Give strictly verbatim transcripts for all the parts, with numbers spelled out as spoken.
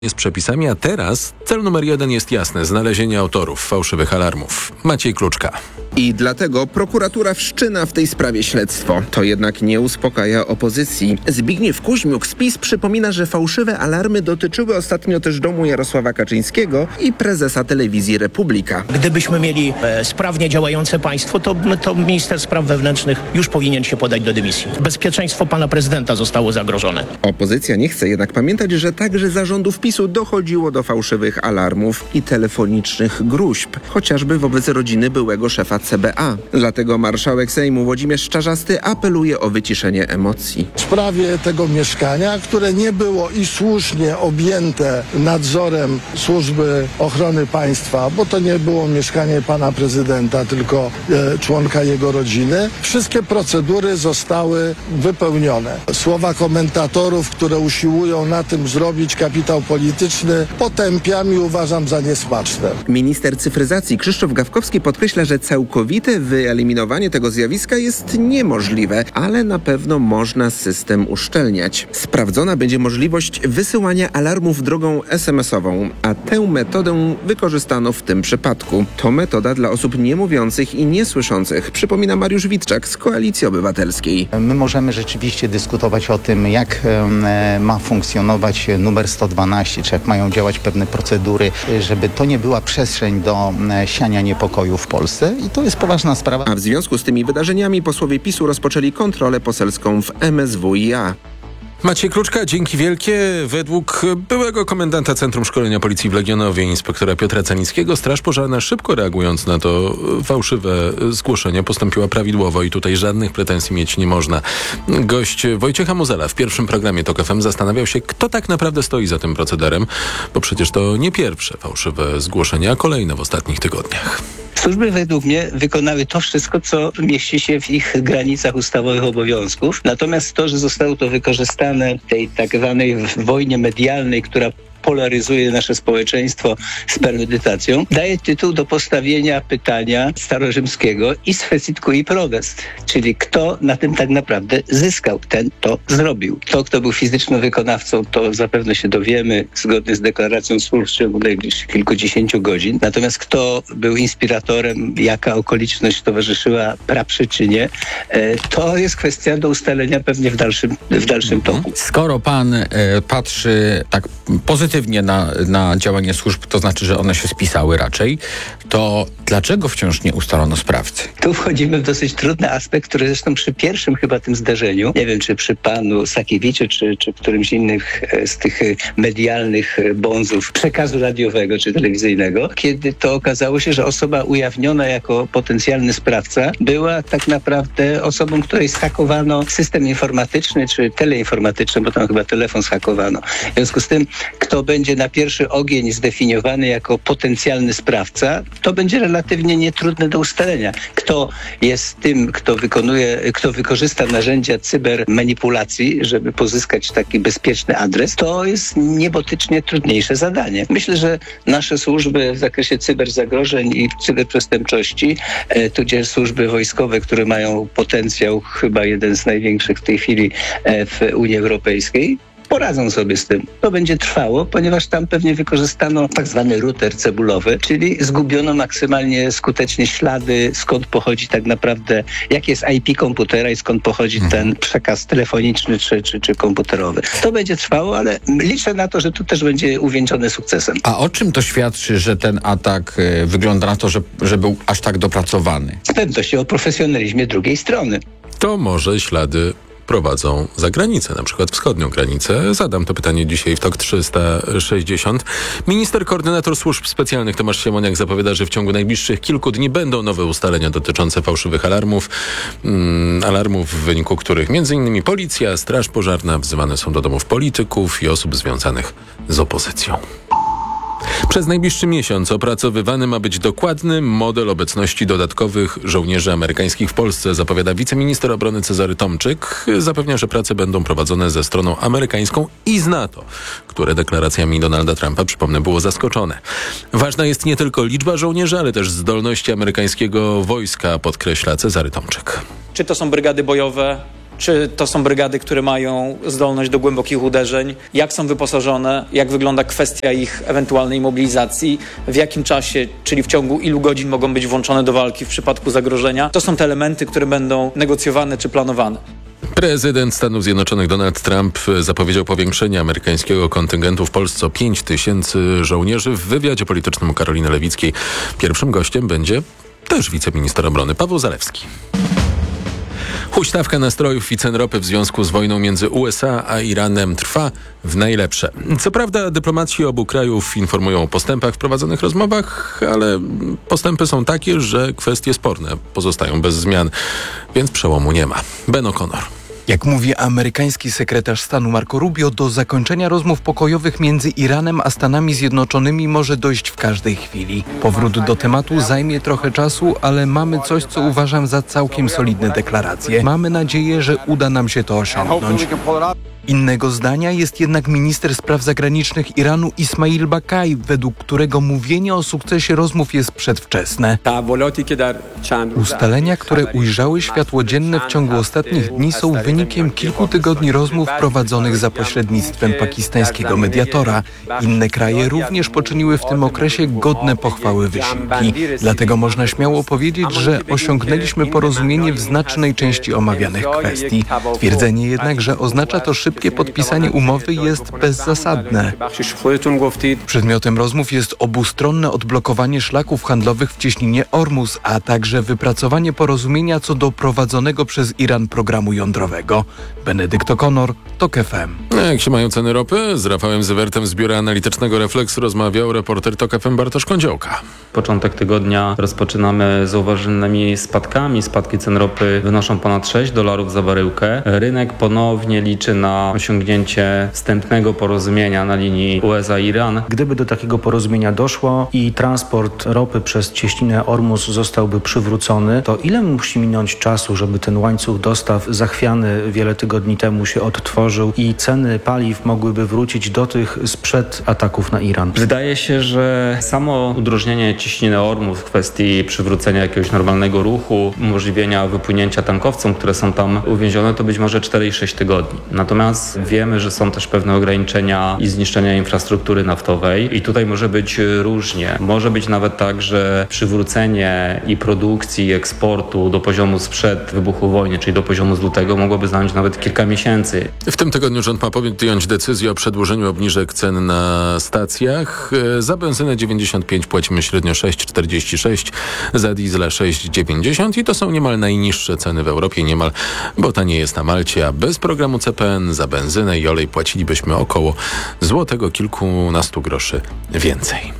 z przepisami, a teraz cel numer jeden jest jasny: znalezienie autorów fałszywych alarmów. Maciej Kluczka. I dlatego prokuratura wszczyna w tej sprawie śledztwo. To jednak nie uspokaja opozycji. Zbigniew Kuźmiuk z PiS przypomina, że fałszywe alarmy dotyczyły ostatnio też domu Jarosława Kaczyńskiego i prezesa telewizji Republika. Gdybyśmy mieli e, sprawnie działające państwo, to, to minister spraw wewnętrznych już powinien się podać do dymisji. Bezpieczeństwo pana prezydenta zostało zagrożone. Opozycja nie chce jednak pamiętać, że także za rządów PiSu dochodziło do fałszywych alarmów i telefonicznych gróźb, chociażby wobec rodziny byłego szefa C B A. Dlatego marszałek Sejmu Włodzimierz Czarzasty apeluje o wyciszenie emocji. W sprawie tego mieszkania, które nie było i słusznie objęte nadzorem Służby Ochrony Państwa, bo to nie było mieszkanie pana prezydenta, tylko e, członka jego rodziny, wszystkie procedury zostały wypełnione. Słowa komentatorów, które usiłują na tym zrobić kapitał polityczny, potępiam i uważam za niesmaczne. Minister cyfryzacji Krzysztof Gawkowski podkreśla, że całkowite wyeliminowanie tego zjawiska jest niemożliwe, ale na pewno można system uszczelniać. Sprawdzona będzie możliwość wysyłania alarmów drogą es em esową, a tę metodę wykorzystano w tym przypadku. To metoda dla osób niemówiących i niesłyszących, przypomina Mariusz Witczak z Koalicji Obywatelskiej. My możemy rzeczywiście dyskutować o tym, jak e, ma funkcjonować numer sto dwanaście, czy jak mają działać pewne procedury, żeby to nie była przestrzeń do e, siania niepokoju w Polsce, i to jest poważna sprawa. A w związku z tymi wydarzeniami posłowie PiSu rozpoczęli kontrolę poselską w em es wu i a. Maciej Kluczka, dzięki wielkie. Według byłego komendanta Centrum Szkolenia Policji w Legionowie, inspektora Piotra Canickiego, Straż Pożarna, szybko reagując na to fałszywe zgłoszenia, postąpiła prawidłowo i tutaj żadnych pretensji mieć nie można. Gość Wojciecha Muzela w pierwszym programie Tok F M zastanawiał się, kto tak naprawdę stoi za tym procederem, bo przecież to nie pierwsze fałszywe zgłoszenia, a kolejne w ostatnich tygodniach. Służby według mnie wykonały to wszystko, co mieści się w ich granicach ustawowych obowiązków. Natomiast to, że zostało to wykorzystane w tej tak zwanej wojnie medialnej, która polaryzuje nasze społeczeństwo z premedytacją, daje tytuł do postawienia pytania starorzymskiego is fecit cui prodest, czyli kto na tym tak naprawdę zyskał, ten to zrobił. To, kto był fizycznym wykonawcą, to zapewne się dowiemy zgodnie z deklaracją służb w ciągu najbliższych kilkudziesięciu godzin. Natomiast kto był inspiratorem, jaka okoliczność towarzyszyła praprzyczynie, to jest kwestia do ustalenia pewnie w dalszym, w dalszym toku. Skoro pan e, patrzy tak pozytywnie na, na działanie służb, to znaczy, że one się spisały raczej, to dlaczego wciąż nie ustalono sprawcy? Tu wchodzimy w dosyć trudny aspekt, który zresztą przy pierwszym chyba tym zdarzeniu, nie wiem czy przy panu Sakiewiczu, czy, czy którymś innych z tych medialnych bonzów przekazu radiowego czy telewizyjnego, kiedy to okazało się, że osoba ujawniona jako potencjalny sprawca była tak naprawdę osobą, której zhakowano system informatyczny czy teleinformatyczny, bo tam chyba telefon zhakowano. W związku z tym, kto będzie na pierwszy ogień zdefiniowany jako potencjalny sprawca, to będzie relatywnie nietrudne do ustalenia. Kto jest tym, kto wykonuje, kto wykorzysta narzędzia cybermanipulacji, żeby pozyskać taki bezpieczny adres, to jest niebotycznie trudniejsze zadanie. Myślę, że nasze służby w zakresie cyberzagrożeń i cyberprzestępczości, e, tudzież służby wojskowe, które mają potencjał chyba jeden z największych w tej chwili e, w Unii Europejskiej, poradzą sobie z tym. To będzie trwało, ponieważ tam pewnie wykorzystano tak zwany router cebulowy, czyli zgubiono maksymalnie skutecznie ślady, skąd pochodzi tak naprawdę, jakie jest I P komputera i skąd pochodzi hmm. ten przekaz telefoniczny czy, czy, czy komputerowy. To będzie trwało, ale liczę na to, że tu też będzie uwieńczone sukcesem. A o czym to świadczy, że ten atak y, wygląda na to, że, że był aż tak dopracowany? Z pewnością o profesjonalizmie drugiej strony. To może ślady prowadzą za granicę, na przykład wschodnią granicę. Zadam to pytanie dzisiaj w Tok trzysta sześćdziesiąt. Minister koordynator służb specjalnych Tomasz Siemoniak zapowiada, że w ciągu najbliższych kilku dni będą nowe ustalenia dotyczące fałszywych alarmów. Mm, alarmów, w wyniku których między innymi policja, straż pożarna wzywane są do domów polityków i osób związanych z opozycją. Przez najbliższy miesiąc opracowywany ma być dokładny model obecności dodatkowych żołnierzy amerykańskich w Polsce, zapowiada wiceminister obrony Cezary Tomczyk. Zapewnia, że prace będą prowadzone ze stroną amerykańską i z NATO, które deklaracjami Donalda Trumpa, przypomnę, było zaskoczone. Ważna jest nie tylko liczba żołnierzy, ale też zdolności amerykańskiego wojska, podkreśla Cezary Tomczyk. Czy to są brygady bojowe, Czy to są brygady, które mają zdolność do głębokich uderzeń? Jak są wyposażone? Jak wygląda kwestia ich ewentualnej mobilizacji? W jakim czasie, czyli w ciągu ilu godzin mogą być włączone do walki w przypadku zagrożenia? To są te elementy, które będą negocjowane czy planowane. Prezydent Stanów Zjednoczonych Donald Trump zapowiedział powiększenie amerykańskiego kontyngentu w Polsce o pięć tysięcy żołnierzy. W wywiadzie politycznym u Karoliny Lewickiej pierwszym gościem będzie też wiceminister obrony Paweł Zalewski. Huśtawka nastrojów i cen ropy w związku z wojną między U S A a Iranem trwa w najlepsze. Co prawda dyplomaci obu krajów informują o postępach w prowadzonych rozmowach, ale postępy są takie, że kwestie sporne pozostają bez zmian, więc przełomu nie ma. Ben O'Connor. Jak mówi amerykański sekretarz stanu Marco Rubio, do zakończenia rozmów pokojowych między Iranem a Stanami Zjednoczonymi może dojść w każdej chwili. Powrót do tematu zajmie trochę czasu, ale mamy coś, co uważam za całkiem solidne deklaracje. Mamy nadzieję, że uda nam się to osiągnąć. Innego zdania jest jednak minister spraw zagranicznych Iranu Ismail Bakaj, według którego mówienie o sukcesie rozmów jest przedwczesne. Ustalenia, które ujrzały światło dzienne w ciągu ostatnich dni, są wynikiem kilku tygodni rozmów prowadzonych za pośrednictwem pakistańskiego mediatora. Inne kraje również poczyniły w tym okresie godne pochwały wysiłki. Dlatego można śmiało powiedzieć, że osiągnęliśmy porozumienie w znacznej części omawianych kwestii. Twierdzenie jednak, że oznacza to szybkie podpisanie umowy, jest bezzasadne. Przedmiotem rozmów jest obustronne odblokowanie szlaków handlowych w cieśninie Ormus, a także wypracowanie porozumienia co do prowadzonego przez Iran programu jądrowego. Benedykt O'Connor, TOK F M. Jak się mają ceny ropy? Z Rafałem Zywertem z biura analitycznego Refleks rozmawiał reporter TOK F M Bartosz Kądziołka. Początek tygodnia rozpoczynamy z zauważalnymi spadkami. Spadki cen ropy wynoszą ponad sześć dolarów za baryłkę. Rynek ponownie liczy na osiągnięcie wstępnego porozumienia na linii U S A-Iran. Gdyby do takiego porozumienia doszło i transport ropy przez cieśninę Ormus zostałby przywrócony, to ile musi minąć czasu, żeby ten łańcuch dostaw zachwiany wiele tygodni temu się odtworzył i ceny paliw mogłyby wrócić do tych sprzed ataków na Iran? Wydaje się, że samo udrożnienie cieśniny Ormus w kwestii przywrócenia jakiegoś normalnego ruchu, umożliwienia wypłynięcia tankowcom, które są tam uwięzione, to być może cztery i sześć tygodni. Natomiast wiemy, że są też pewne ograniczenia i zniszczenia infrastruktury naftowej i tutaj może być różnie. Może być nawet tak, że przywrócenie i produkcji, i eksportu do poziomu sprzed wybuchu wojny, czyli do poziomu z lutego, mogłoby zająć nawet kilka miesięcy. W tym tygodniu rząd ma podjąć decyzję o przedłużeniu obniżek cen na stacjach. Za benzynę dziewięćdziesiąt pięć płacimy średnio sześć czterdzieści sześć, za diesla sześć dziewięćdziesiąt i to są niemal najniższe ceny w Europie, niemal, bo taniej jest na Malcie, a bez programu C P N za benzynę i olej płacilibyśmy około złotego kilkunastu groszy więcej.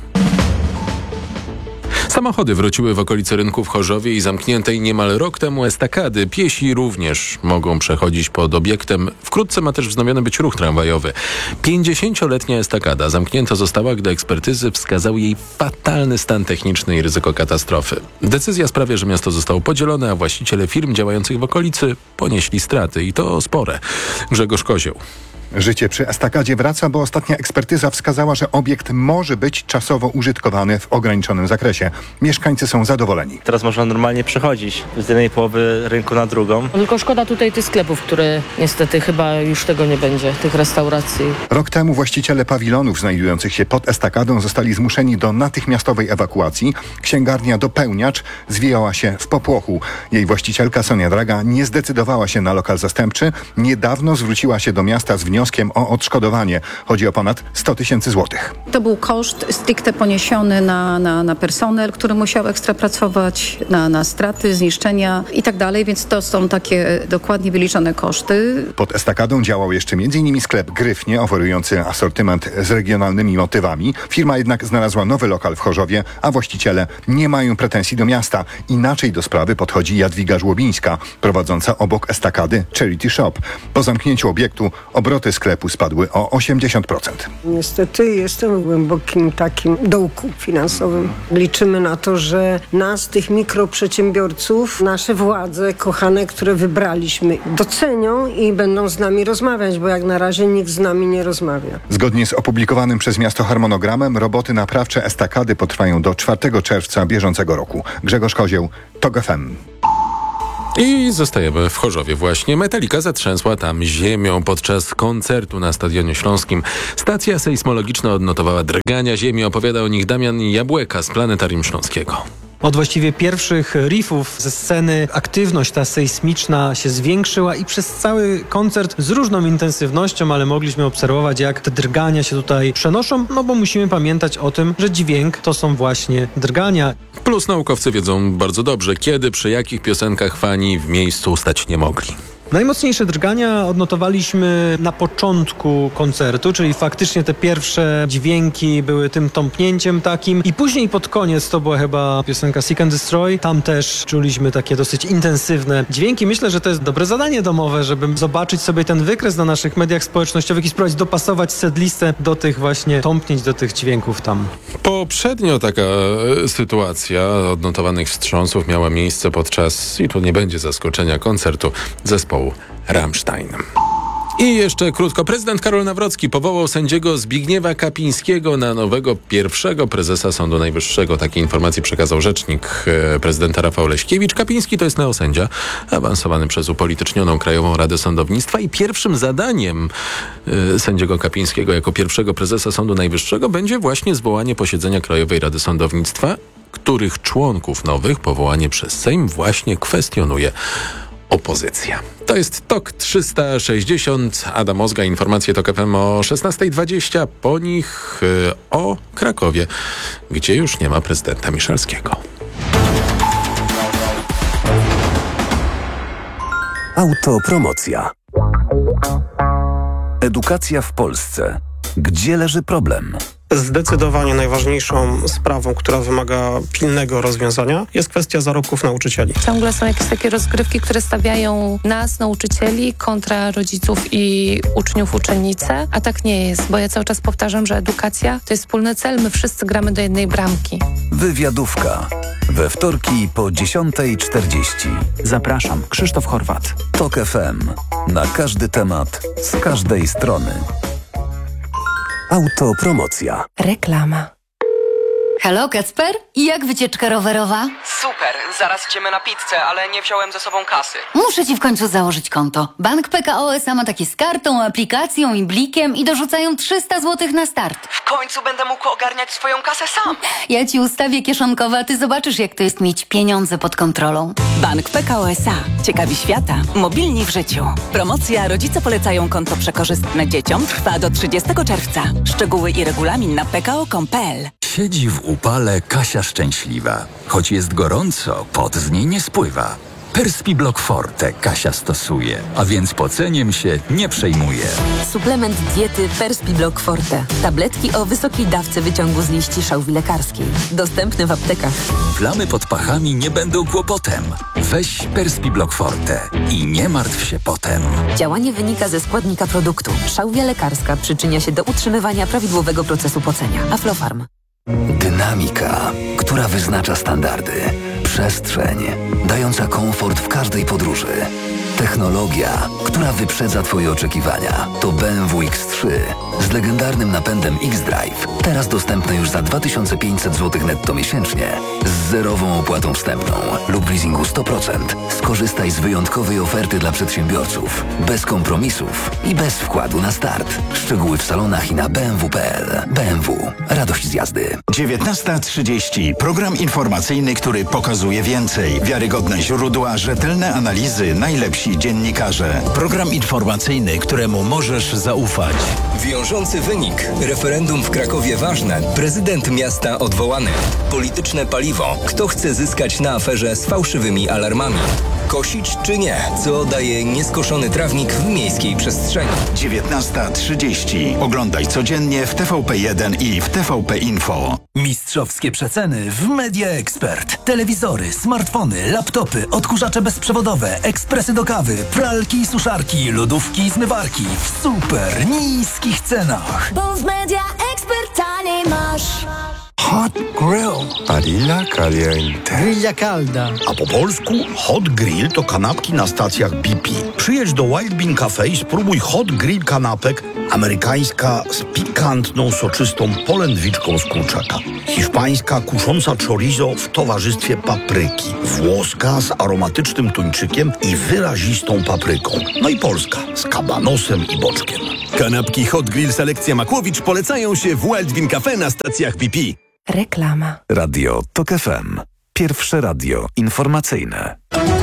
Samochody wróciły w okolice rynku w Chorzowie i zamkniętej niemal rok temu estakady. Piesi również mogą przechodzić pod obiektem. Wkrótce ma też wznowiony być ruch tramwajowy. pięćdziesięcioletnia estakada zamknięta została, gdy ekspertyzy wskazały jej fatalny stan techniczny i ryzyko katastrofy. Decyzja sprawia, że miasto zostało podzielone, a właściciele firm działających w okolicy ponieśli straty i to spore. Grzegorz Kozioł. Życie przy estakadzie wraca, bo ostatnia ekspertyza wskazała, że obiekt może być czasowo użytkowany w ograniczonym zakresie. Mieszkańcy są zadowoleni. Teraz można normalnie przechodzić z jednej połowy rynku na drugą. Tylko szkoda tutaj tych sklepów, które niestety chyba już tego nie będzie, tych restauracji. Rok temu właściciele pawilonów znajdujących się pod estakadą zostali zmuszeni do natychmiastowej ewakuacji. Księgarnia Dopełniacz zwijała się w popłochu. Jej właścicielka Sonia Draga nie zdecydowała się na lokal zastępczy. Niedawno zwróciła się do miasta z wnioskiem o odszkodowanie. Chodzi o ponad sto tysięcy złotych. To był koszt stricte poniesiony na, na, na personel, który musiał ekstra pracować, na, na straty, zniszczenia i tak dalej, więc to są takie dokładnie wyliczone koszty. Pod estakadą działał jeszcze między innymi sklep Gryfnie, oferujący asortyment z regionalnymi motywami. Firma jednak znalazła nowy lokal w Chorzowie, a właściciele nie mają pretensji do miasta. Inaczej do sprawy podchodzi Jadwiga Żłobińska, prowadząca obok estakady Charity Shop. Po zamknięciu obiektu obroty sklepu spadły o osiemdziesiąt procent. Niestety jestem w głębokim takim dołku finansowym. Liczymy na to, że nas, tych mikroprzedsiębiorców, nasze władze kochane, które wybraliśmy, docenią i będą z nami rozmawiać, bo jak na razie nikt z nami nie rozmawia. Zgodnie z opublikowanym przez miasto harmonogramem roboty naprawcze estakady potrwają do czwartego czerwca bieżącego roku. Grzegorz Kozioł, TOK F M. I zostajemy w Chorzowie właśnie. Metallica zatrzęsła tam ziemią podczas koncertu na Stadionie Śląskim. Stacja sejsmologiczna odnotowała drgania ziemi. Opowiada o nich Damian Jabłeka z Planetarium Śląskiego. Od właściwie pierwszych riffów ze sceny aktywność ta sejsmiczna się zwiększyła i przez cały koncert z różną intensywnością, ale mogliśmy obserwować, jak te drgania się tutaj przenoszą, no bo musimy pamiętać o tym, że dźwięk to są właśnie drgania. Plus naukowcy wiedzą bardzo dobrze, kiedy, przy jakich piosenkach fani w miejscu stać nie mogli. Najmocniejsze drgania odnotowaliśmy na początku koncertu, czyli faktycznie te pierwsze dźwięki były tym tąpnięciem takim i później pod koniec to była chyba piosenka Seek and Destroy. Tam też czuliśmy takie dosyć intensywne dźwięki. Myślę, że to jest dobre zadanie domowe, żeby zobaczyć sobie ten wykres na naszych mediach społecznościowych i spróbować dopasować setlistę do tych właśnie tąpnięć, do tych dźwięków tam. Poprzednio taka sytuacja odnotowanych wstrząsów miała miejsce podczas, i tu nie będzie zaskoczenia, koncertu zespołu Rammstein. I jeszcze krótko. Prezydent Karol Nawrocki powołał sędziego Zbigniewa Kapińskiego na nowego pierwszego prezesa Sądu Najwyższego. Takie informacje przekazał rzecznik e, prezydenta Rafał Leśkiewicz. Kapiński to jest neosędzia, awansowany przez upolitycznioną Krajową Radę Sądownictwa i pierwszym zadaniem e, sędziego Kapińskiego jako pierwszego prezesa Sądu Najwyższego będzie właśnie zwołanie posiedzenia Krajowej Rady Sądownictwa, których członków nowych powołanie przez Sejm właśnie kwestionuje opozycja. To jest TOK trzysta sześćdziesiąt. Adam Ozga, informacje TOK F M o szesnasta dwadzieścia. Po nich yy, o Krakowie, gdzie już nie ma prezydenta Miszalskiego. Autopromocja. Edukacja w Polsce. Gdzie leży problem? Zdecydowanie najważniejszą sprawą, która wymaga pilnego rozwiązania, jest kwestia zarobków nauczycieli. Ciągle są jakieś takie rozgrywki, które stawiają nas, nauczycieli, kontra rodziców i uczniów, uczennice, a tak nie jest, bo ja cały czas powtarzam, że edukacja to jest wspólny cel, my wszyscy gramy do jednej bramki. Wywiadówka. We wtorki po dziesiąta czterdzieści. Zapraszam, Krzysztof Horwat. TOK F M. Na każdy temat, z każdej strony. Autopromocja. Reklama. Halo, Kacper? I jak wycieczka rowerowa? Super, zaraz idziemy na pizzę, ale nie wziąłem ze sobą kasy. Muszę ci w końcu założyć konto. Bank P K O S A ma takie z kartą, aplikacją i blikiem i dorzucają trzysta złotych na start. W końcu będę mógł ogarniać swoją kasę sam. Ja ci ustawię kieszonkowe, a ty zobaczysz, jak to jest mieć pieniądze pod kontrolą. Bank P K O S A. Ciekawi świata. Mobilni w życiu. Promocja Rodzice polecają konto przekorzystne dzieciom trwa do trzydziestego czerwca. Szczegóły i regulamin na p k o kropka com kropka p l. Siedzi w upale Kasia szczęśliwa. Choć jest gorąco, pot z niej nie spływa. Perspiblock Forte Kasia stosuje, a więc poceniem się nie przejmuje. Suplement diety Perspiblock Forte. Tabletki o wysokiej dawce wyciągu z liści szałwi lekarskiej. Dostępne w aptekach. Plamy pod pachami nie będą kłopotem. Weź Perspiblock Forte i nie martw się potem. Działanie wynika ze składnika produktu. Szałwia lekarska przyczynia się do utrzymywania prawidłowego procesu pocenia. Aflofarm. Dynamika, która wyznacza standardy. Przestrzeń, dająca komfort w każdej podróży. Technologia, która wyprzedza Twoje oczekiwania. To B M W X trzy z legendarnym napędem X-Drive. Teraz dostępne już za dwa tysiące pięćset złotych netto miesięcznie. Z zerową opłatą wstępną lub leasingu sto procent. Skorzystaj z wyjątkowej oferty dla przedsiębiorców. Bez kompromisów i bez wkładu na start. Szczegóły w salonach i na b m w kropka p l. B M W. Radość z jazdy. dziewiętnasta trzydzieści. Program informacyjny, który pokazuje więcej. Wiarygodne źródła, rzetelne analizy, najlepsi dziennikarze. Program informacyjny, któremu możesz zaufać. Wiążący wynik. Referendum w Krakowie ważne. Prezydent miasta odwołany. Polityczne paliwo. Kto chce zyskać na aferze z fałszywymi alarmami? Kosić czy nie? Co daje nieskoszony trawnik w miejskiej przestrzeni? dziewiętnasta trzydzieści. Oglądaj codziennie w T V P jeden i w T V P Info. Mistrzowskie przeceny w Media Expert. Telewizory, smartfony, laptopy, odkurzacze bezprzewodowe, ekspresy do kawy, pralki i suszarki, lodówki i zmywarki w super niskich cenach. Bo w Media Expert taniej masz. Chodź Grill. Padilla caliente. Grilla calda. A po polsku Hot Grill to kanapki na stacjach B P. Przyjedź do Wild Bean Cafe i spróbuj Hot Grill kanapek. Amerykańska z pikantną, soczystą polędwiczką z kurczaka. Hiszpańska kusząca chorizo w towarzystwie papryki. Włoska z aromatycznym tuńczykiem i wyrazistą papryką. No i polska z kabanosem i boczkiem. Kanapki Hot Grill Selekcja Makłowicz polecają się w Wild Bean Cafe na stacjach B P. Reklama. Radio TOK F M. Pierwsze radio informacyjne.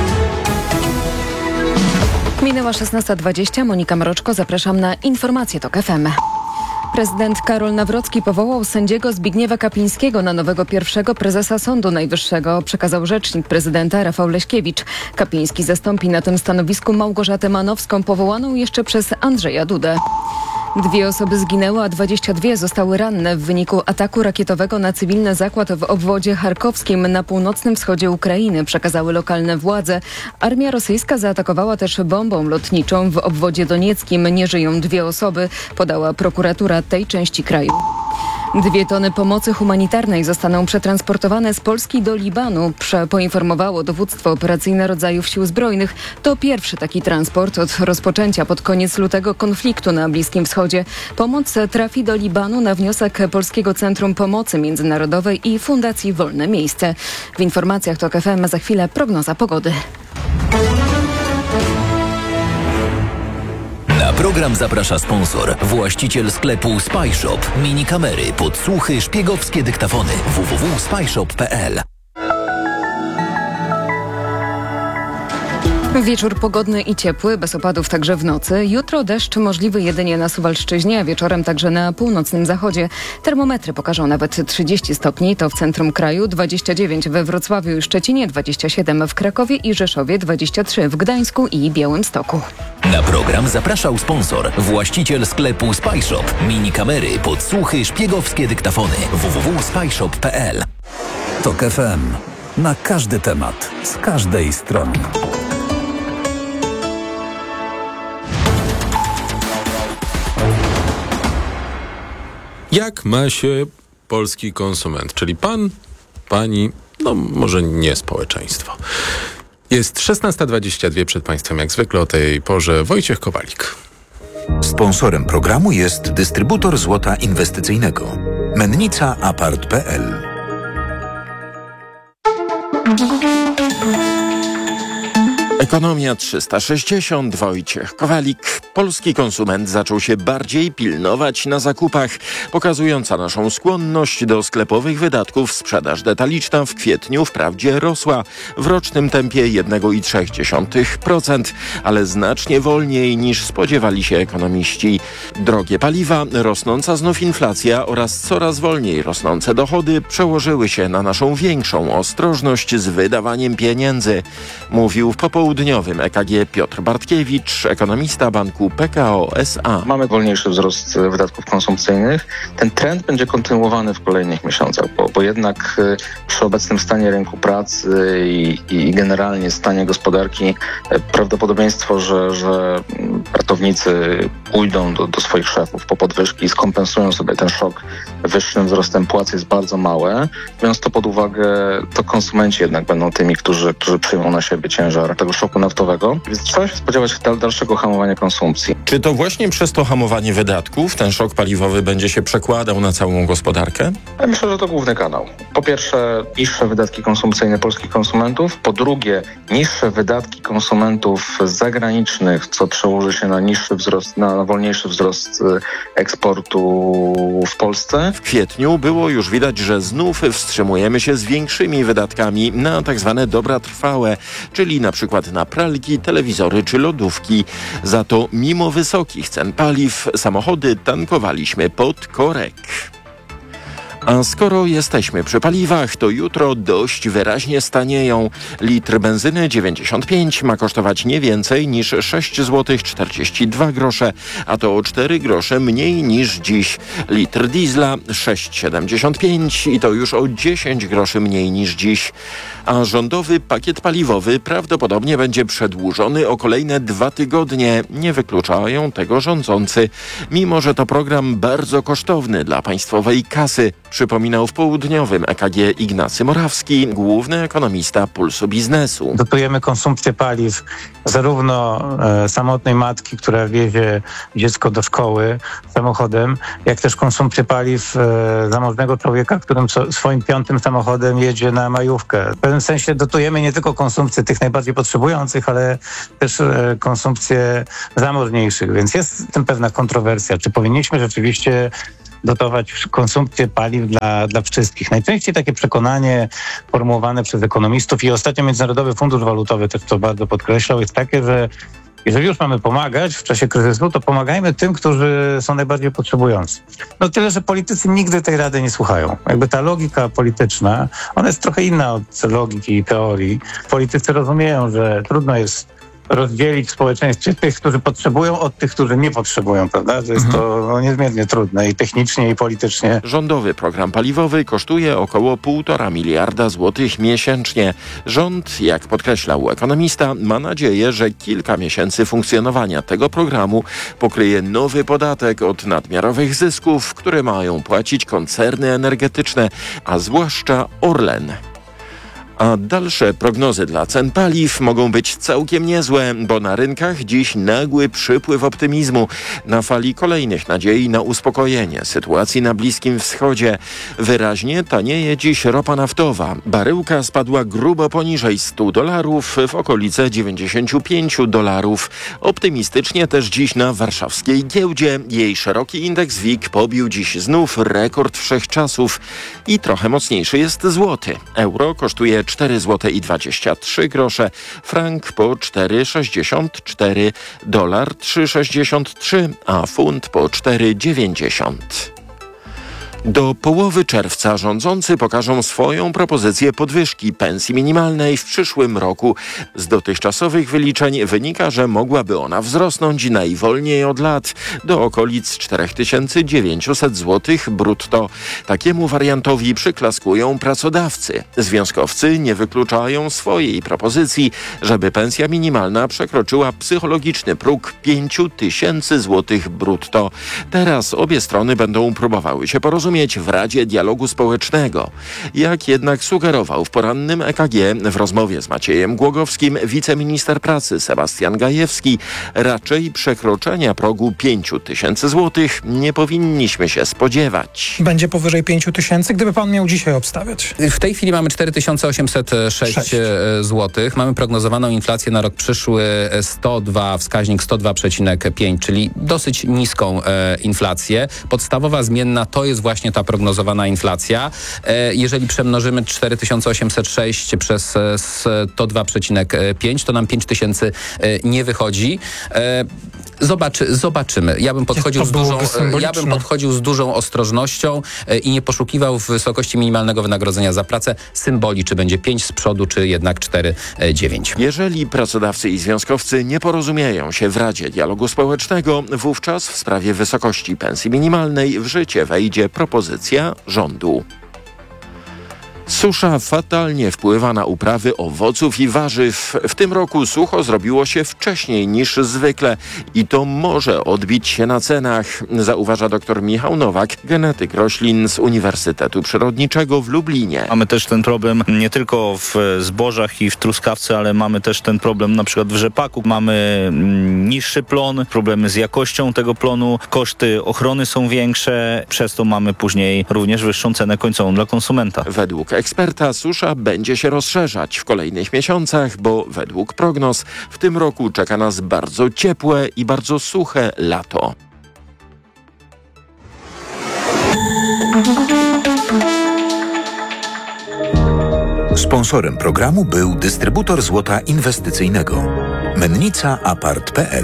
Minęła szesnasta dwadzieścia. Monika Mroczko, zapraszam na informacje TOK F M. Prezydent Karol Nawrocki powołał sędziego Zbigniewa Kapińskiego na nowego pierwszego prezesa Sądu Najwyższego, przekazał rzecznik prezydenta Rafał Leśkiewicz. Kapiński zastąpi na tym stanowisku Małgorzatę Manowską, powołaną jeszcze przez Andrzeja Dudę. Dwie osoby zginęły, a dwadzieścia dwie zostały ranne w wyniku ataku rakietowego na cywilny zakład w obwodzie charkowskim na północnym wschodzie Ukrainy, przekazały lokalne władze. Armia rosyjska zaatakowała też bombą lotniczą w obwodzie donieckim. Nie żyją dwie osoby, podała prokuratura tej części kraju. Dwie tony pomocy humanitarnej zostaną przetransportowane z Polski do Libanu, prze- poinformowało dowództwo operacyjne rodzajów sił zbrojnych. To pierwszy taki transport od rozpoczęcia pod koniec lutego konfliktu na Bliskim Wschodzie. Pomoc trafi do Libanu na wniosek Polskiego Centrum Pomocy Międzynarodowej i Fundacji Wolne Miejsce. W informacjach TOK F M za chwilę prognoza pogody. Na program zaprasza sponsor, właściciel sklepu Spyshop. Mini kamery, podsłuchy, szpiegowskie dyktafony. w w w kropka spyshop kropka p l. Wieczór pogodny i ciepły, bez opadów także w nocy. Jutro deszcz możliwy jedynie na Suwalszczyźnie, a wieczorem także na północnym zachodzie. Termometry pokażą nawet trzydzieści stopni, to w centrum kraju, dwadzieścia dziewięć we Wrocławiu i Szczecinie, dwadzieścia siedem w Krakowie i Rzeszowie, dwadzieścia trzy w Gdańsku i Białymstoku. Na program zapraszał sponsor, właściciel sklepu Spyshop. Mini kamery, podsłuchy, szpiegowskie dyktafony. w w w kropka spyshop kropka p l. TOK F M. Na każdy temat, z każdej strony. Jak ma się polski konsument, czyli pan, pani, no może nie społeczeństwo. Jest szesnasta dwadzieścia dwa, przed państwem jak zwykle o tej porze Wojciech Kowalik. Sponsorem programu jest dystrybutor złota inwestycyjnego Mennica Apart kropka p l. Ekonomia trzysta sześćdziesiąt, Wojciech Kowalik. Polski konsument zaczął się bardziej pilnować na zakupach, pokazująca naszą skłonność do sklepowych wydatków. Sprzedaż detaliczna w kwietniu wprawdzie rosła w rocznym tempie jeden przecinek trzy procent, ale znacznie wolniej niż spodziewali się ekonomiści. Drogie paliwa, rosnąca znów inflacja oraz coraz wolniej rosnące dochody przełożyły się na naszą większą ostrożność z wydawaniem pieniędzy, mówił w popołudniowym E K G Piotr Bartkiewicz, ekonomista banku P K O S A. Mamy wolniejszy wzrost wydatków konsumpcyjnych. Ten trend będzie kontynuowany w kolejnych miesiącach, bo, bo jednak przy obecnym stanie rynku pracy i, i generalnie stanie gospodarki prawdopodobieństwo, że, że pracownicy pójdą do, do swoich szefów po podwyżki i skompensują sobie ten szok wyższym wzrostem płac jest bardzo małe. Biorąc to pod uwagę, to konsumenci jednak będą tymi, którzy, którzy przyjmą na siebie ciężar tego szoku naftowego. Więc trzeba się spodziewać dalszego hamowania konsumpcji. Czy to właśnie przez to hamowanie wydatków ten szok paliwowy będzie się przekładał na całą gospodarkę? Ja myślę, że to główny kanał. Po pierwsze, niższe wydatki konsumpcyjne polskich konsumentów. Po drugie, niższe wydatki konsumentów zagranicznych, co przełoży się na niższy wzrost, na wolniejszy wzrost eksportu w Polsce. W kwietniu było już widać, że znów wstrzymujemy się z większymi wydatkami na tak zwane dobra trwałe, czyli na przykład na pralki, telewizory czy lodówki. Za to mimo wysokich cen paliw samochody tankowaliśmy pod korek. A skoro jesteśmy przy paliwach, to jutro dość wyraźnie stanieją. Litr benzyny dziewięćdziesiąt pięć ma kosztować nie więcej niż sześć złotych czterdzieści dwa grosze, a to o cztery grosze mniej niż dziś. Litr diesla sześć siedemdziesiąt pięć i to już o dziesięć groszy mniej niż dziś. A rządowy pakiet paliwowy prawdopodobnie będzie przedłużony o kolejne dwa tygodnie. Nie wykluczają tego rządzący. Mimo że to program bardzo kosztowny dla państwowej kasy, Przypominał w południowym E K G Ignacy Morawski, główny ekonomista Pulsu Biznesu. Dotujemy konsumpcję paliw zarówno e, samotnej matki, która wiezie dziecko do szkoły samochodem, jak też konsumpcję paliw e, zamożnego człowieka, którym so, swoim piątym samochodem jedzie na majówkę. W pewnym sensie dotujemy nie tylko konsumpcję tych najbardziej potrzebujących, ale też e, konsumpcję zamożniejszych, więc jest w tym pewna kontrowersja. Czy powinniśmy rzeczywiście dotować konsumpcję paliw dla, dla wszystkich? Najczęściej takie przekonanie formułowane przez ekonomistów i ostatnio Międzynarodowy Fundusz Walutowy też to bardzo podkreślał, jest takie, że jeżeli już mamy pomagać w czasie kryzysu, to pomagajmy tym, którzy są najbardziej potrzebujący. No tyle, że politycy nigdy tej rady nie słuchają. Jakby ta logika polityczna, ona jest trochę inna od logiki i teorii. Politycy rozumieją, że trudno jest rozdzielić w społeczeństwie tych, którzy potrzebują, od tych, którzy nie potrzebują, prawda? To jest mhm. to no, niezmiernie trudne i technicznie, i politycznie. Rządowy program paliwowy kosztuje około półtora miliarda złotych miesięcznie. Rząd, jak podkreślał ekonomista, ma nadzieję, że kilka miesięcy funkcjonowania tego programu pokryje nowy podatek od nadmiarowych zysków, które mają płacić koncerny energetyczne, a zwłaszcza Orlen. A dalsze prognozy dla cen paliw mogą być całkiem niezłe, bo na rynkach dziś nagły przypływ optymizmu na fali kolejnych nadziei na uspokojenie sytuacji na Bliskim Wschodzie. Wyraźnie tanieje dziś ropa naftowa. Baryłka spadła grubo poniżej stu dolarów, w okolice dziewięćdziesięciu pięciu dolarów. Optymistycznie też dziś na warszawskiej giełdzie. Jej szeroki indeks W I G pobił dziś znów rekord wszechczasów i trochę mocniejszy jest złoty. Euro kosztuje cztery złote i dwadzieścia trzy grosze, frank po cztery sześćdziesiąt cztery, dolar trzy sześćdziesiąt trzy, a funt po cztery dziewięćdziesiąt. Do połowy czerwca rządzący pokażą swoją propozycję podwyżki pensji minimalnej w przyszłym roku. Z dotychczasowych wyliczeń wynika, że mogłaby ona wzrosnąć najwolniej od lat do okolic cztery tysiące dziewięćset złotych brutto. Takiemu wariantowi przyklaskują pracodawcy. Związkowcy nie wykluczają swojej propozycji, żeby pensja minimalna przekroczyła psychologiczny próg pięć tysięcy złotych brutto. Teraz obie strony będą próbowały się porozumieć w Radzie Dialogu Społecznego. Jak jednak sugerował w porannym E K G w rozmowie z Maciejem Głogowskim wiceminister pracy Sebastian Gajewski, raczej przekroczenia progu pięć tysięcy złotych nie powinniśmy się spodziewać. Będzie powyżej pięć tysięcy, gdyby pan miał dzisiaj obstawiać? W tej chwili mamy cztery tysiące osiemset sześć złotych. Mamy prognozowaną inflację na rok przyszły sto dwa, wskaźnik sto dwa przecinek pięć, czyli dosyć niską e, inflację. Podstawowa zmienna to jest właśnie ta prognozowana inflacja. E, jeżeli przemnożymy cztery tysiące osiemset sześć przez sto dwa przecinek pięć, to nam pięć tysięcy e, nie wychodzi. E, Zobaczy, zobaczymy. Ja bym podchodził z dużą, ja bym podchodził z dużą ostrożnością e, i nie poszukiwał w wysokości minimalnego wynagrodzenia za pracę symboli, czy będzie pięć z przodu, czy jednak cztery dziewięć. Jeżeli pracodawcy i związkowcy nie porozumieją się w Radzie Dialogu Społecznego, wówczas w sprawie wysokości pensji minimalnej w życie wejdzie propozycja rządu. Susza fatalnie wpływa na uprawy owoców i warzyw. W tym roku sucho zrobiło się wcześniej niż zwykle i to może odbić się na cenach, zauważa dr Michał Nowak, genetyk roślin z Uniwersytetu Przyrodniczego w Lublinie. Mamy też ten problem nie tylko w zbożach i w truskawce, ale mamy też ten problem na przykład w rzepaku. Mamy niższy plon, problemy z jakością tego plonu, koszty ochrony są większe, przez to mamy później również wyższą cenę końcową dla konsumenta. Według eksperta susza będzie się rozszerzać w kolejnych miesiącach, bo według prognoz w tym roku czeka nas bardzo ciepłe i bardzo suche lato. Sponsorem programu był dystrybutor złota inwestycyjnego Mennica Apart kropka p l.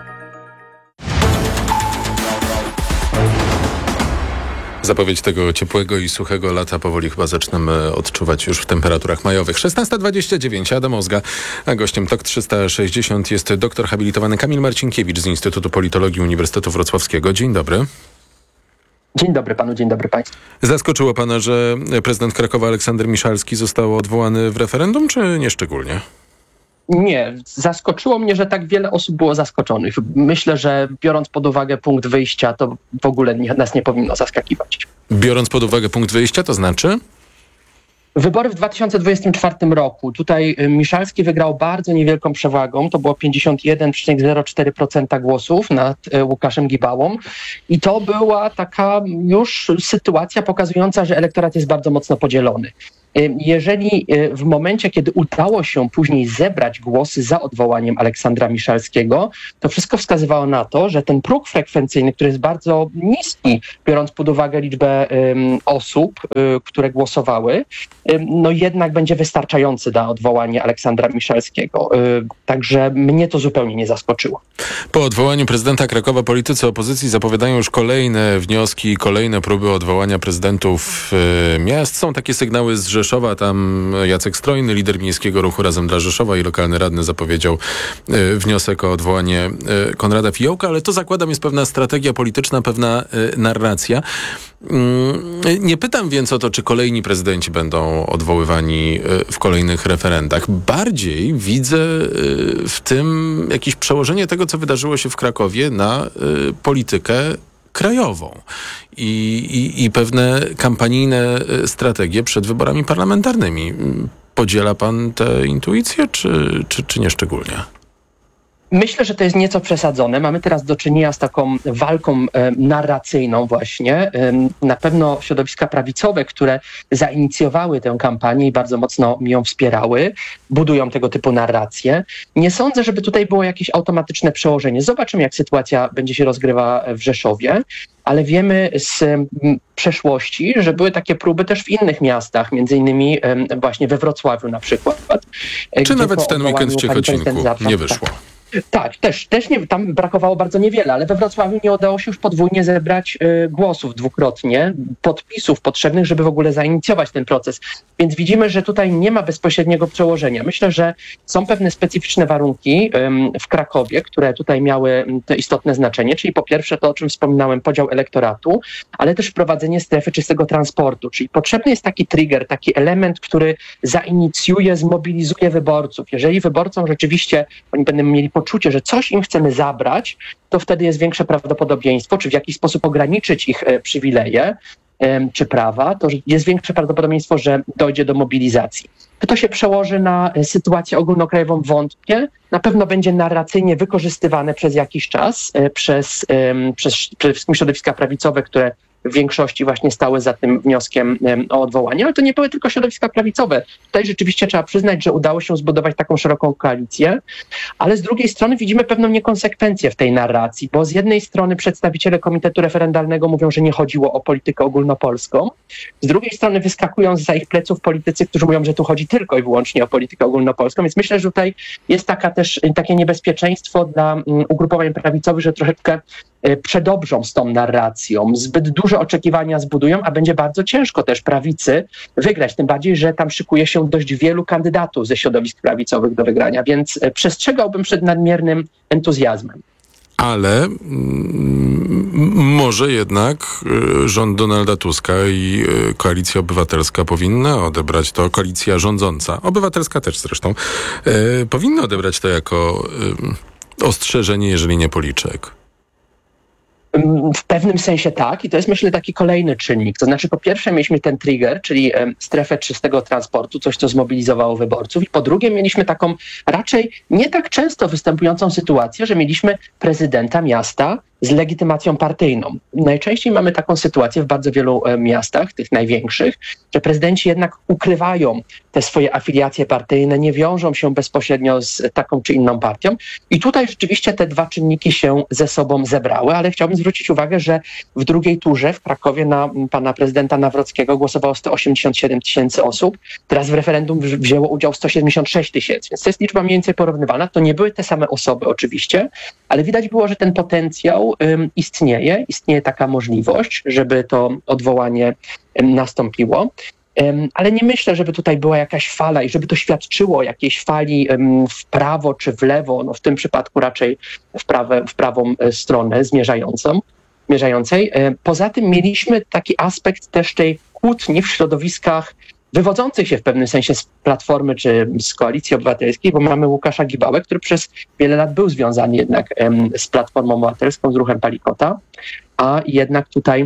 Zapowiedź tego ciepłego i suchego lata powoli chyba zaczynamy odczuwać już w temperaturach majowych. szesnasta dwadzieścia dziewięć, Adam Ozga, a gościem T O K trzysta sześćdziesiąt jest doktor habilitowany Kamil Marcinkiewicz z Instytutu Politologii Uniwersytetu Wrocławskiego. Dzień dobry. Dzień dobry panu, dzień dobry państwu. Zaskoczyło pana, że prezydent Krakowa Aleksander Miszalski został odwołany w referendum, czy nie szczególnie? Nie, zaskoczyło mnie, że tak wiele osób było zaskoczonych. Myślę, że biorąc pod uwagę punkt wyjścia, to w ogóle nie, nas nie powinno zaskakiwać. Biorąc pod uwagę punkt wyjścia, to znaczy? Wybory w dwa tysiące dwudziestym czwartym roku. Tutaj Miszalski wygrał bardzo niewielką przewagą. To było pięćdziesiąt jeden przecinek zero cztery procent głosów nad Łukaszem Gibałą. I to była taka już sytuacja pokazująca, że elektorat jest bardzo mocno podzielony. Jeżeli w momencie, kiedy udało się później zebrać głosy za odwołaniem Aleksandra Miszalskiego, to wszystko wskazywało na to, że ten próg frekwencyjny, który jest bardzo niski, biorąc pod uwagę liczbę um, osób, um, które głosowały, um, no jednak będzie wystarczający na odwołanie Aleksandra Miszalskiego. Um, także mnie to zupełnie nie zaskoczyło. Po odwołaniu prezydenta Krakowa politycy opozycji zapowiadają już kolejne wnioski, kolejne próby odwołania prezydentów y, miast. Są takie sygnały z Rzeszowa, tam Jacek Strojny, lider miejskiego ruchu Razem dla Rzeszowa i lokalny radny zapowiedział y, wniosek o odwołanie y, Konrada Fiołka, ale to zakładam jest pewna strategia polityczna, pewna y, narracja. Y, nie pytam więc o to, czy kolejni prezydenci będą odwoływani y, w kolejnych referendach. Bardziej widzę y, w tym jakieś przełożenie tego, co wydarzyło się w Krakowie na y, politykę krajową i, i, i pewne kampanijne strategie przed wyborami parlamentarnymi. Podziela pan tę intuicję, czy, czy, czy nie szczególnie? Myślę, że to jest nieco przesadzone. Mamy teraz do czynienia z taką walką e, narracyjną właśnie. E, na pewno środowiska prawicowe, które zainicjowały tę kampanię i bardzo mocno ją wspierały, budują tego typu narracje. Nie sądzę, żeby tutaj było jakieś automatyczne przełożenie. Zobaczymy, jak sytuacja będzie się rozgrywa w Rzeszowie, ale wiemy z m, przeszłości, że były takie próby też w innych miastach, między innymi e, właśnie we Wrocławiu na przykład. E, Czy nawet w ten weekend w Ciechocinku nie wyszło? Tak, też, też nie, tam brakowało bardzo niewiele, ale we Wrocławiu nie udało się już podwójnie zebrać y, głosów dwukrotnie, podpisów potrzebnych, żeby w ogóle zainicjować ten proces. Więc widzimy, że tutaj nie ma bezpośredniego przełożenia. Myślę, że są pewne specyficzne warunki ym, w Krakowie, które tutaj miały to istotne znaczenie, czyli po pierwsze to, o czym wspominałem, podział elektoratu, ale też wprowadzenie strefy czystego transportu, czyli potrzebny jest taki trigger, taki element, który zainicjuje, zmobilizuje wyborców. Jeżeli wyborcom rzeczywiście oni będą mieli poczucie, że coś im chcemy zabrać, to wtedy jest większe prawdopodobieństwo, czy w jakiś sposób ograniczyć ich e, przywileje e, czy prawa, to jest większe prawdopodobieństwo, że dojdzie do mobilizacji. Czy to się przełoży na e, sytuację ogólnokrajową? Wątpię. Na pewno będzie narracyjnie wykorzystywane przez jakiś czas e, przez, e, przez przede wszystkim środowiska prawicowe, które w większości właśnie stały za tym wnioskiem o odwołanie, ale to nie były tylko środowiska prawicowe. Tutaj rzeczywiście trzeba przyznać, że udało się zbudować taką szeroką koalicję, ale z drugiej strony widzimy pewną niekonsekwencję w tej narracji, bo z jednej strony przedstawiciele Komitetu Referendalnego mówią, że nie chodziło o politykę ogólnopolską, z drugiej strony wyskakują zza ich pleców politycy, którzy mówią, że tu chodzi tylko i wyłącznie o politykę ogólnopolską, więc myślę, że tutaj jest taka też takie niebezpieczeństwo dla ugrupowań prawicowych, że troszeczkę przedobrzą z tą narracją, zbyt duże oczekiwania zbudują, a będzie bardzo ciężko też prawicy wygrać, tym bardziej, że tam szykuje się dość wielu kandydatów ze środowisk prawicowych do wygrania, więc przestrzegałbym przed nadmiernym entuzjazmem. Ale mm, może jednak y, rząd Donalda Tuska i y, Koalicja Obywatelska powinna odebrać to, koalicja rządząca, obywatelska też zresztą, y, powinna odebrać to jako y, ostrzeżenie, jeżeli nie policzek. W pewnym sensie tak i to jest, myślę, taki kolejny czynnik. To znaczy, po pierwsze mieliśmy ten trigger, czyli e, strefę czystego transportu, coś, co zmobilizowało wyborców, i po drugie mieliśmy taką raczej nie tak często występującą sytuację, że mieliśmy prezydenta miasta z legitymacją partyjną. Najczęściej mamy taką sytuację w bardzo wielu e, miastach, tych największych, że prezydenci jednak ukrywają te swoje afiliacje partyjne, nie wiążą się bezpośrednio z taką czy inną partią. I tutaj rzeczywiście te dwa czynniki się ze sobą zebrały, ale chciałbym zwrócić uwagę, że w drugiej turze w Krakowie na pana prezydenta Nawrockiego głosowało sto osiemdziesiąt siedem tysięcy osób. Teraz w referendum wzięło udział sto siedemdziesiąt sześć tysięcy, więc to jest liczba mniej więcej porównywalna. To nie były te same osoby oczywiście, ale widać było, że ten potencjał um, istnieje, istnieje taka możliwość, żeby to odwołanie um, nastąpiło. Um, ale nie myślę, żeby tutaj była jakaś fala i żeby to świadczyło o jakiejś fali um, w prawo czy w lewo, no w tym przypadku raczej w, prawe, w prawą stronę zmierzającą, zmierzającej. Um, poza tym mieliśmy taki aspekt też tej kłótni w środowiskach wywodzących się w pewnym sensie z Platformy czy z Koalicji Obywatelskiej, bo mamy Łukasza Gibałę, który przez wiele lat był związany jednak em, z Platformą Obywatelską, z ruchem Palikota, a jednak tutaj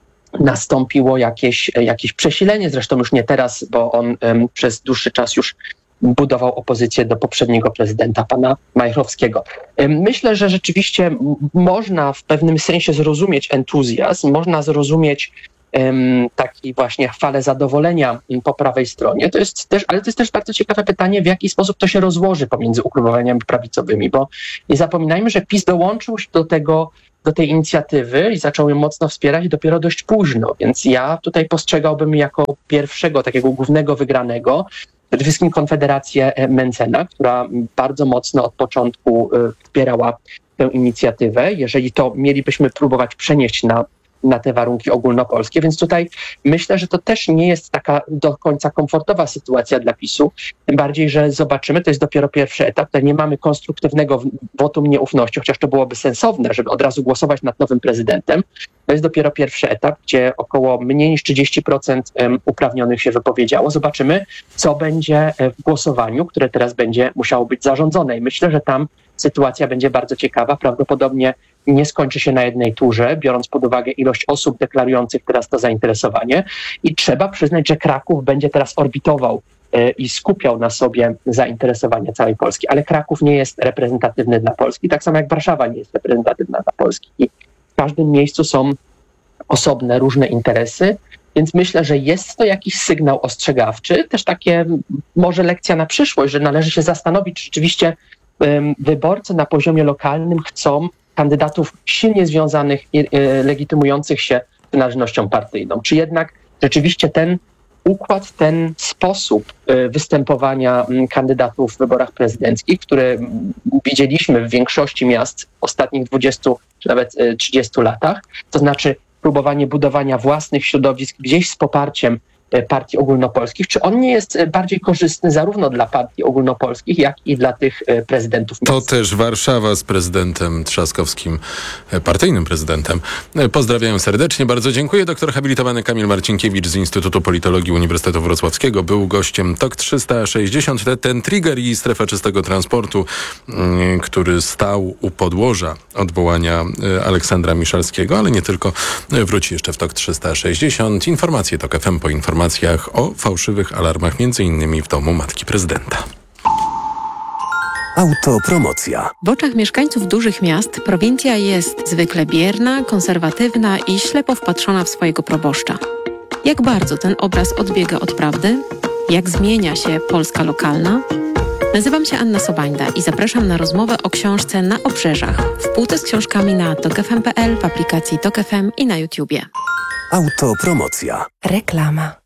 nastąpiło jakieś, jakieś przesilenie, zresztą już nie teraz, bo on em, przez dłuższy czas już budował opozycję do poprzedniego prezydenta, pana Majchrowskiego. Myślę, że rzeczywiście m- można w pewnym sensie zrozumieć entuzjazm, można zrozumieć em, taki właśnie chwalę zadowolenia po prawej stronie. To jest też, ale to jest też bardzo ciekawe pytanie, w jaki sposób to się rozłoży pomiędzy ugrupowaniami prawicowymi, bo nie zapominajmy, że PiS dołączył się do tego do tej inicjatywy i zaczął ją mocno wspierać dopiero dość późno, więc ja tutaj postrzegałbym jako pierwszego, takiego głównego wygranego przede wszystkim Konfederację Mentzena, która bardzo mocno od początku wspierała tę inicjatywę, jeżeli to mielibyśmy próbować przenieść na, na te warunki ogólnopolskie, więc tutaj myślę, że to też nie jest taka do końca komfortowa sytuacja dla PiSu, tym bardziej, że zobaczymy, to jest dopiero pierwszy etap, tutaj nie mamy konstruktywnego wotum nieufności, chociaż to byłoby sensowne, żeby od razu głosować nad nowym prezydentem. To jest dopiero pierwszy etap, gdzie około mniej niż trzydzieści procent uprawnionych się wypowiedziało. Zobaczymy, co będzie w głosowaniu, które teraz będzie musiało być zarządzone. I myślę, że tam sytuacja będzie bardzo ciekawa. Prawdopodobnie nie skończy się na jednej turze, biorąc pod uwagę ilość osób deklarujących teraz to zainteresowanie. I trzeba przyznać, że Kraków będzie teraz orbitował i skupiał na sobie zainteresowanie całej Polski. Ale Kraków nie jest reprezentatywny dla Polski, tak samo jak Warszawa nie jest reprezentatywna dla Polski. I w każdym miejscu są osobne, różne interesy, więc myślę, że jest to jakiś sygnał ostrzegawczy, też takie może lekcja na przyszłość, że należy się zastanowić, czy rzeczywiście um, wyborcy na poziomie lokalnym chcą kandydatów silnie związanych i y, legitymujących się przynależnością partyjną. Czy jednak rzeczywiście ten układ, ten sposób y, występowania y, kandydatów w wyborach prezydenckich, które y, widzieliśmy w większości miast w ostatnich dwudziestu czy nawet y, trzydziestu latach, to znaczy próbowanie budowania własnych środowisk gdzieś z poparciem partii ogólnopolskich, czy on nie jest bardziej korzystny zarówno dla partii ogólnopolskich, jak i dla tych prezydentów miast? To też Warszawa z prezydentem Trzaskowskim, partyjnym prezydentem. Pozdrawiam serdecznie, bardzo dziękuję. Doktor habilitowany Kamil Marcinkiewicz z Instytutu Politologii Uniwersytetu Wrocławskiego był gościem Tok trzysta sześćdziesiąt. Ten trigger i strefa czystego transportu, który stał u podłoża odwołania Aleksandra Miszalskiego, ale nie tylko, wróci jeszcze w Tok trzysta sześćdziesiąt. Informacje Tok F M po informacjach o fałszywych alarmach, między innymi w domu matki prezydenta. Autopromocja. W oczach mieszkańców dużych miast prowincja jest zwykle bierna, konserwatywna i ślepo wpatrzona w swojego proboszcza. Jak bardzo ten obraz odbiega od prawdy? Jak zmienia się Polska lokalna? Nazywam się Anna Sobańda i zapraszam na rozmowę o książce Na obrzeżach w półce z książkami na tok f m kropka p l, w aplikacji Tok F M i na YouTubie. Autopromocja. Reklama.